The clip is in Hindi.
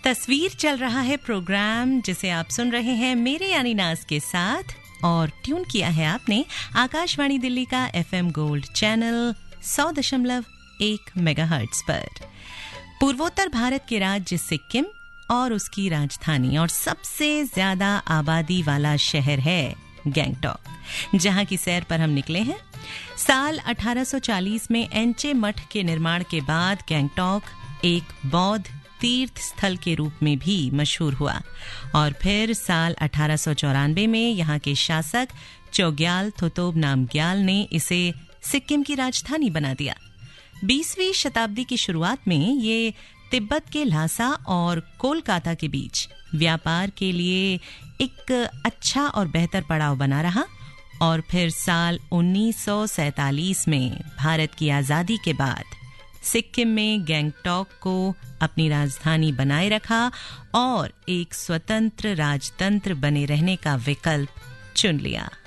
तस्वीर चल रहा है प्रोग्राम जिसे आप सुन रहे हैं मेरे यानी नाज के साथ, और ट्यून किया है आपने आकाशवाणी दिल्ली का FM गोल्ड चैनल 100.1 मेगाहर्ट्ज पर। पूर्वोत्तर भारत के राज्य सिक्किम और उसकी राजधानी और सबसे ज्यादा आबादी वाला शहर है गैंगटॉक, जहां की सैर पर हम निकले हैं। साल 1840 में एंचे मठ के निर्माण के बाद गैंगटॉक एक बौद्ध तीर्थ स्थल के रूप में भी मशहूर हुआ और फिर साल 1894 में यहाँ के शासक चोग्याल थोतोब नामग्याल ने इसे सिक्किम की राजधानी बना दिया। 20वीं शताब्दी की शुरुआत में ये तिब्बत के ल्हासा और कोलकाता के बीच व्यापार के लिए एक अच्छा और बेहतर पड़ाव बना रहा और फिर साल 1947 में भारत की आज़ादी के बाद सिक्किम में गैंगटॉक को अपनी राजधानी बनाए रखा और एक स्वतंत्र राजतंत्र बने रहने का विकल्प चुन लिया।